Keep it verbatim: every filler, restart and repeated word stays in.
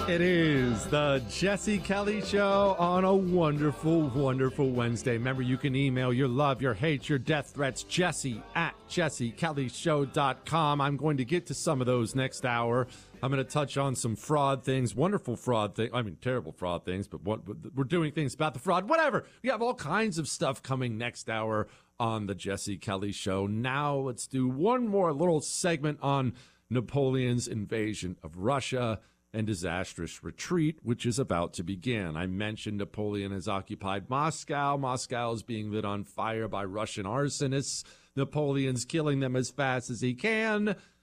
It is the Jesse Kelly Show on a wonderful, wonderful Wednesday. Remember, you can email your love, your hate, your death threats, Jesse at jesse kelly show dot com. I'm going to get to some of those next hour. I'm going to touch on some fraud things, wonderful fraud things. I mean, terrible fraud things, but what, we're doing things about the fraud. Whatever. We have all kinds of stuff coming next hour on the Jesse Kelly Show. Now let's do one more little segment on Napoleon's invasion of Russia and disastrous retreat, which is about to begin. I mentioned Napoleon has occupied Moscow. Moscow is being lit on fire by Russian arsonists. Napoleon's killing them as fast as he can.